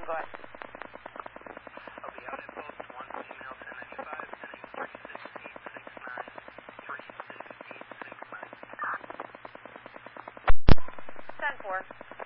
Go ahead. I'll be out at post 1, female 1095, heading 36869, 36869. 10-4.